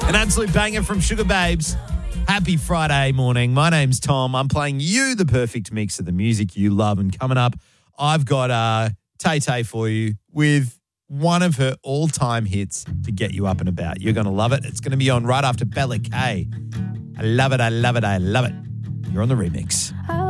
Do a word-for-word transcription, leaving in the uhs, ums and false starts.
An absolute banger from Sugar Babes. Happy Friday morning. My name's Tom. I'm playing you the perfect mix of the music you love. And coming up, I've got uh, Tay Tay for you with one of her all-time hits to get you up and about. You're going to love it. It's going to be on right after Bella K. I love it, I love it, I love it. You're on the remix. I